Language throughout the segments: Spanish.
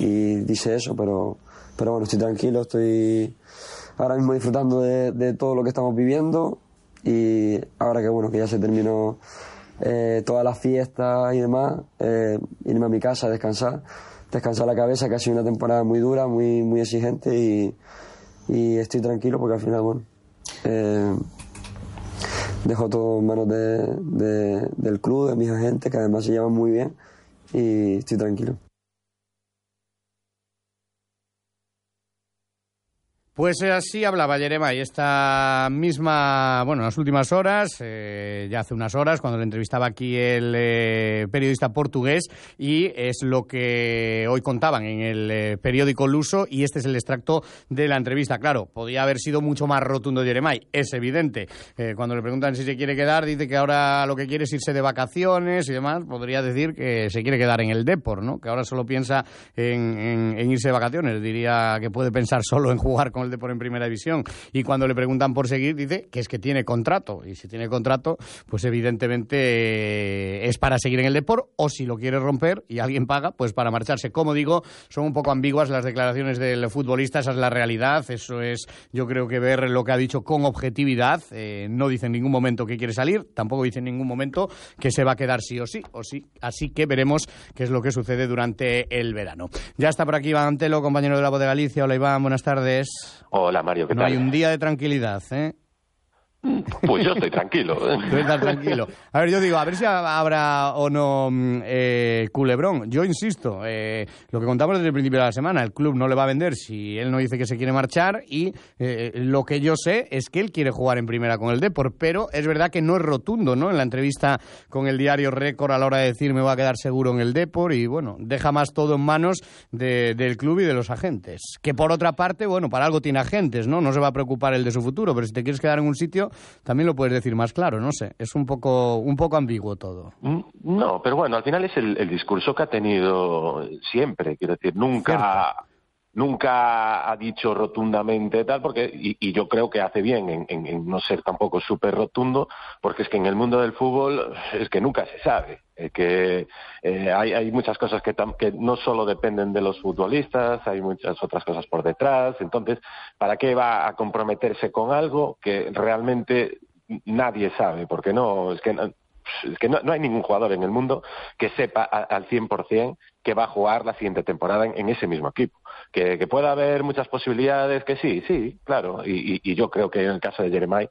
y dice eso, pero bueno, estoy tranquilo, estoy ahora mismo disfrutando de todo lo que estamos viviendo, y ahora que ya se terminó todas las fiestas y demás, irme a mi casa a descansar la cabeza, que ha sido una temporada muy dura, muy, muy exigente, y estoy tranquilo porque al final, dejo todo en manos del club, de mis agentes, que además se llevan muy bien, y estoy tranquilo. Pues así hablaba Yeremay esta misma, en las últimas horas, ya hace unas horas, cuando le entrevistaba aquí el periodista portugués, y es lo que hoy contaban en el periódico luso, y este es el extracto de la entrevista. Claro, podía haber sido mucho más rotundo Yeremay, es evidente. Cuando le preguntan si se quiere quedar, dice que ahora lo que quiere es irse de vacaciones y demás. Podría decir que se quiere quedar en el Depor, ¿no? Que ahora solo piensa en irse de vacaciones. Diría que puede pensar solo en jugar con el Depor en primera división, y cuando le preguntan por seguir dice que es que tiene contrato, y si tiene contrato pues evidentemente es para seguir en el Depor, o si lo quiere romper y alguien paga, pues para marcharse. Como digo, son un poco ambiguas las declaraciones del futbolista, esa es la realidad, eso es, yo creo que ver lo que ha dicho con objetividad. No dice en ningún momento que quiere salir, tampoco dice en ningún momento que se va a quedar sí o sí, así que veremos qué es lo que sucede durante el verano. Ya está por aquí Iván Antelo, compañero de La Voz de Galicia. Hola Iván, buenas tardes. Hola Mario, ¿qué tal? No hay un día de tranquilidad, ¿eh? Pues yo estoy tranquilo. Tú estás tranquilo. A ver, yo digo, a ver si habrá o no culebrón. Yo insisto, lo que contamos desde el principio de la semana, el club no le va a vender si él no dice que se quiere marchar, y lo que yo sé es que él quiere jugar en primera con el Depor, pero es verdad que no es rotundo, ¿no? En la entrevista con el diario Récord, a la hora de decir me voy a quedar seguro en el Depor, y deja más todo en manos del club y de los agentes. Que por otra parte, para algo tiene agentes, ¿no? No se va a preocupar él de su futuro, pero si te quieres quedar en un sitio, también lo puedes decir más claro, no sé, es un poco ambiguo todo. No, pero al final es el discurso que ha tenido siempre, quiero decir, nunca ha dicho rotundamente tal, porque y yo creo que hace bien en no ser tampoco súper rotundo, porque es que en el mundo del fútbol es que nunca se sabe, que hay muchas cosas que no solo dependen de los futbolistas, hay muchas otras cosas por detrás. Entonces, ¿para qué va a comprometerse con algo que realmente nadie sabe? Porque no hay ningún jugador en el mundo que sepa al 100% que va a jugar la siguiente temporada en ese mismo equipo. Que pueda haber muchas posibilidades, que sí, claro, y yo creo que en el caso de Yeremay,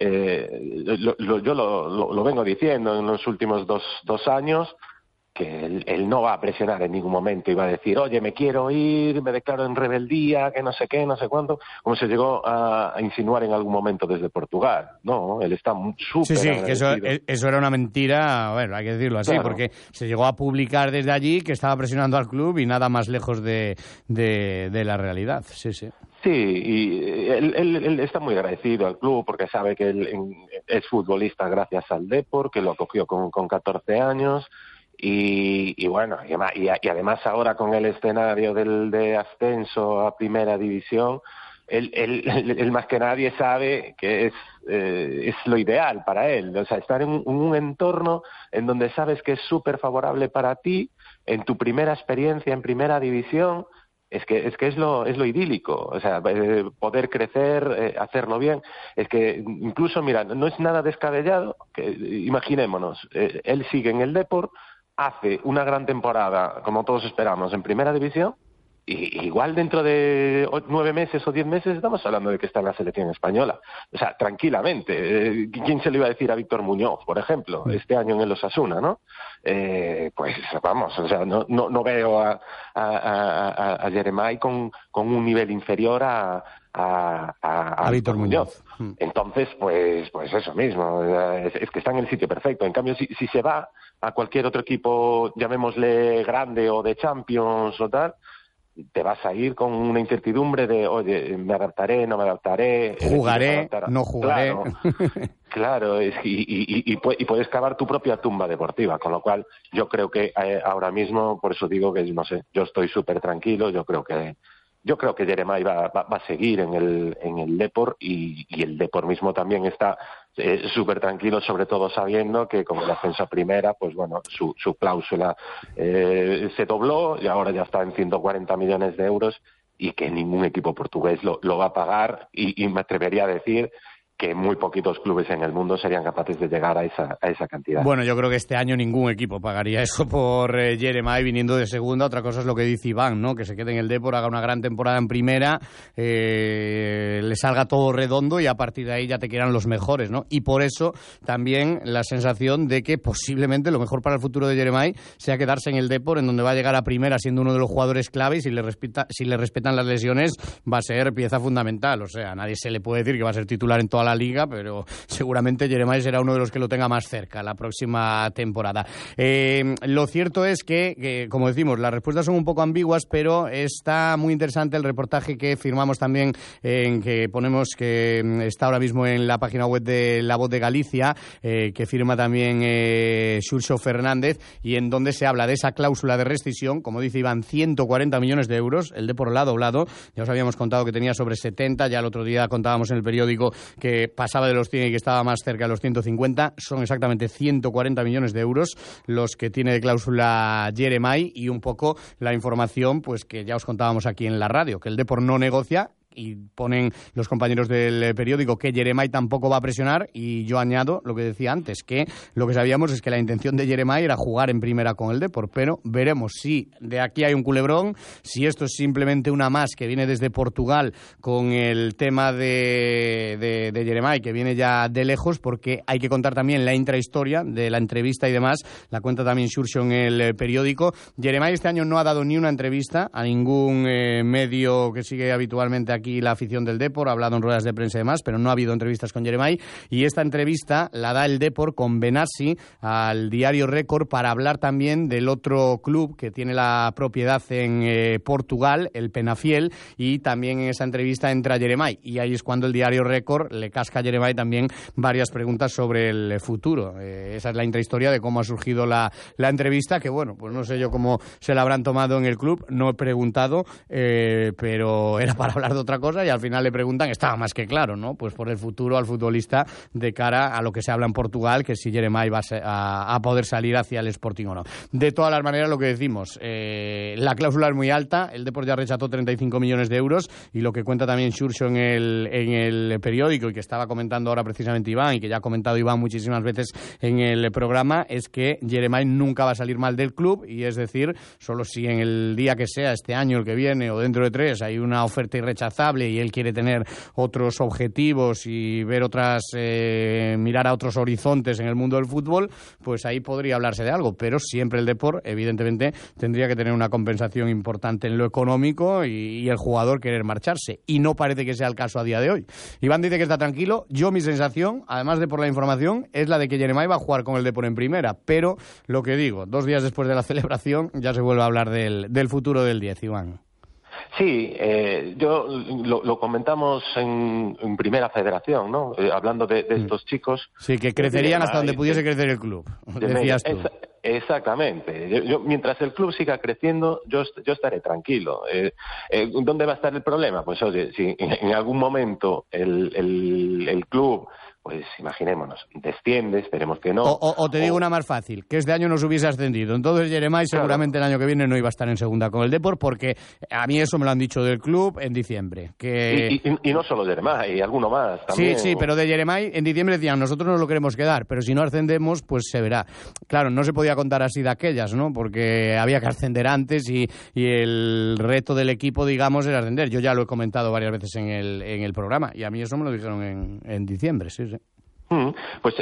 yo lo vengo diciendo en los últimos dos años, que él no va a presionar en ningún momento y va a decir, oye, me quiero ir, me declaro en rebeldía, que no sé qué, no sé cuánto, como se llegó a insinuar en algún momento desde Portugal. No, él está súper agradecido. Que eso era una mentira, hay que decirlo así, claro, porque se llegó a publicar desde allí que estaba presionando al club, y nada más lejos de la realidad. Sí. Sí, y él está muy agradecido al club porque sabe que él es futbolista gracias al Depor, que lo acogió con 14 años. Y además ahora con el escenario de ascenso a primera división, él más que nadie sabe que es lo ideal para él. O sea, estar en un entorno en donde sabes que es súper favorable para ti, en tu primera experiencia en primera división, es que es lo idílico. O sea, poder crecer, hacerlo bien. Es que incluso, mira, no es nada descabellado que, imaginémonos, él sigue en el Depor, hace una gran temporada, como todos esperamos, en primera división, y igual dentro de 9 meses o 10 meses estamos hablando de que está en la selección española. O sea, tranquilamente. ¿Quién se lo iba a decir a Víctor Muñoz, por ejemplo, este año en el Osasuna, ¿no? Pues vamos, o sea, no veo a Yeremay con un nivel inferior a Víctor Muñoz. Entonces, pues eso mismo, es que está en el sitio perfecto. En cambio, si se va a cualquier otro equipo, llamémosle grande o de Champions o tal, te vas a ir con una incertidumbre de, oye, me adaptaré, no me adaptaré, jugaré, no jugaré. Claro, y puedes cavar tu propia tumba deportiva, con lo cual yo creo que ahora mismo, por eso digo que, no sé, yo estoy súper tranquilo. Yo creo que Yeremay va a seguir en el Depor, y el Depor mismo también está súper tranquilo, sobre todo sabiendo que con el ascenso a primera, pues bueno, su cláusula se dobló y ahora ya está en 140 millones de euros y que ningún equipo portugués lo va a pagar y me atrevería a decir que muy poquitos clubes en el mundo serían capaces de llegar a esa cantidad. Bueno, yo creo que este año ningún equipo pagaría eso por Jeremai viniendo de segunda. Otra cosa es lo que dice Iván, ¿no? Que se quede en el Depor, haga una gran temporada en primera, le salga todo redondo y a partir de ahí ya te quieran los mejores, ¿no? Y por eso también la sensación de que posiblemente lo mejor para el futuro de Jeremai sea quedarse en el Depor, en donde va a llegar a primera siendo uno de los jugadores clave y si le respetan las lesiones va a ser pieza fundamental. O sea, nadie se le puede decir que va a ser titular en toda la liga, pero seguramente Jeremai será uno de los que lo tenga más cerca la próxima temporada. Lo cierto es que, como decimos, las respuestas son un poco ambiguas, pero está muy interesante el reportaje que firmamos también, que ponemos, que está ahora mismo en la página web de La Voz de Galicia, que firma también Xurxo Fernández, y en donde se habla de esa cláusula de rescisión, como dice Iván, 140 millones de euros, el Depor la ha doblado, ya os habíamos contado que tenía sobre 70, ya el otro día contábamos en el periódico que pasaba de los 100 y que estaba más cerca de los 150, son exactamente 140 millones de euros los que tiene de cláusula Jeremai, y un poco la información pues que ya os contábamos aquí en la radio, que el Depor no negocia, y ponen los compañeros del periódico que Jeremai tampoco va a presionar, y yo añado lo que decía antes, que lo que sabíamos es que la intención de Jeremai era jugar en primera con el Depor, pero veremos si de aquí hay un culebrón, si esto es simplemente una más que viene desde Portugal con el tema de Jeremai, que viene ya de lejos, porque hay que contar también la intrahistoria de la entrevista y demás, la cuenta también Xurxo en el periódico. Jeremai este año no ha dado ni una entrevista a ningún medio que sigue habitualmente aquí la afición del Depor, ha hablado en ruedas de prensa y demás, pero no ha habido entrevistas con Jeremai, y esta entrevista la da el Depor con Benassi al diario Récord para hablar también del otro club que tiene la propiedad en Portugal, el Penafiel, y también en esa entrevista entra Jeremai, y ahí es cuando el diario Récord le casca a Jeremai también varias preguntas sobre el futuro. Esa es la intrahistoria de cómo ha surgido la entrevista, que bueno, pues no sé yo cómo se la habrán tomado en el club, no he preguntado, pero era para hablar de otra cosa, y al final le preguntan, estaba más que claro, ¿no? Pues por el futuro al futbolista de cara a lo que se habla en Portugal, que si Jeremai va a poder salir hacia el Sporting o no. De todas las maneras, lo que decimos, la cláusula es muy alta, el Depor ya rechazó 35 millones de euros, y lo que cuenta también Xurxo en el periódico, y que estaba comentando ahora precisamente Iván, y que ya ha comentado Iván muchísimas veces en el programa, es que Jeremai nunca va a salir mal del club, y es decir, solo si en el día que sea, este año, el que viene, o dentro de 3, hay una oferta irrechazable y él quiere tener otros objetivos y ver mirar a otros horizontes en el mundo del fútbol, pues ahí podría hablarse de algo, pero siempre el Depor evidentemente tendría que tener una compensación importante en lo económico y el jugador querer marcharse, y no parece que sea el caso a día de hoy. Iván dice que está tranquilo, yo mi sensación, además de por la información, es la de que Jeremai va a jugar con el Depor en primera, pero lo que digo, 2 días después de la celebración ya se vuelve a hablar del futuro del 10, Iván. Sí, yo lo comentamos en Primera Federación, ¿no? Hablando de estos chicos. Sí, que crecerían hasta donde pudiese crecer el club, decías tú. Exactamente. Yo, mientras el club siga creciendo, yo estaré tranquilo. ¿Dónde va a estar el problema? Pues oye, si en algún momento el club, pues imaginémonos, desciende, esperemos que no. O te digo una más fácil, que este año no se hubiese ascendido. Entonces Jeremai seguramente el año que viene no iba a estar en segunda con el Depor, porque a mí eso me lo han dicho del club en diciembre. Y no solo Jeremai, alguno más también. Sí, pero de Jeremai en diciembre decían, nosotros nos lo queremos quedar, pero si no ascendemos, pues se verá. Claro, no se podía contar así de aquellas, ¿no? Porque había que ascender antes y el reto del equipo, digamos, era ascender. Yo ya lo he comentado varias veces en el programa, y a mí eso me lo dijeron en diciembre, sí. Pues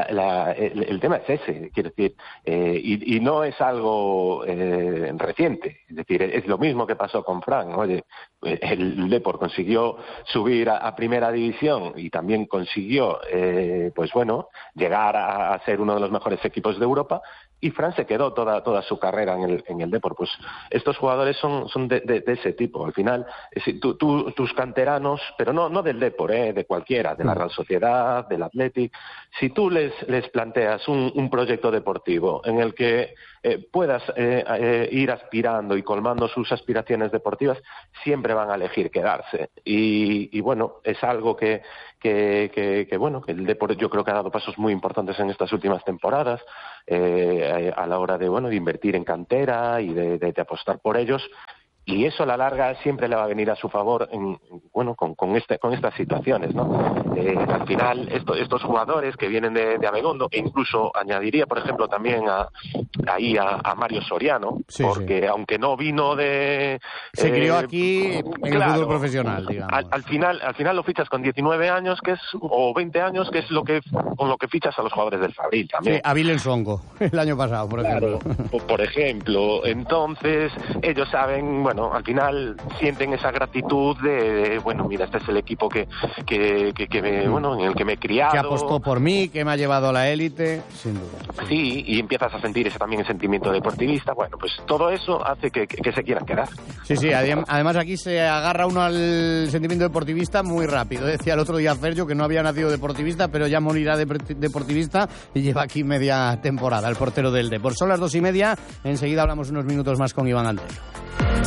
el tema es ese, quiero decir, y no es algo reciente, es decir, es lo mismo que pasó con Fran. Oye, el Depor consiguió subir a primera división y también consiguió, pues bueno, llegar a ser uno de los mejores equipos de Europa, y Fran se quedó toda su carrera en el Depor. Pues estos jugadores son de ese tipo. Al final, tus canteranos, pero no del Depor, de cualquiera, de la Real Sociedad, del Athletic, si tú les planteas un proyecto deportivo en el que puedas ir aspirando y colmando sus aspiraciones deportivas, siempre van a elegir quedarse. Y bueno, es algo que bueno, que el Depor yo creo que ha dado pasos muy importantes en estas últimas temporadas a la hora de, bueno, de invertir en cantera y de apostar por ellos. Y eso a la larga siempre le va a venir a su favor con estas situaciones, ¿no? Al final, estos jugadores que vienen de Abegondo, e incluso añadiría, por ejemplo, también a Mario Soriano, sí, porque aunque no vino de... Se crió aquí en el fútbol profesional, digamos. Al final lo fichas con 19 años, o 20 años, que es con lo que fichas a los jugadores del Fabril también. Sí, a Vilel Songo, el año pasado, por ejemplo. Por ejemplo. Entonces, ellos saben, bueno, al final sienten esa gratitud de bueno, mira, este es el equipo que en el que me he criado, que apostó por mí, que me ha llevado a la élite, sin duda. Sí, y empiezas a sentir también el sentimiento deportivista. Bueno, pues todo eso hace que se quieran quedar. Sí, además aquí se agarra uno al sentimiento deportivista muy rápido. Decía el otro día Fergio que no había nacido deportivista, pero ya morirá deportivista, y lleva aquí media temporada el portero del Depor. Son las 2:30, enseguida hablamos unos minutos más con Iván Altero.